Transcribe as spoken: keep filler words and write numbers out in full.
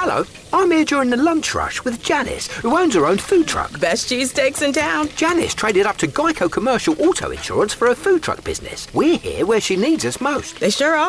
Hello, I'm here during the lunch rush with Janice, who owns her own food truck. Best cheesesteaks in town. Janice traded up to Geico Commercial Auto Insurance for her food truck business. We're here where she needs us most. They sure are.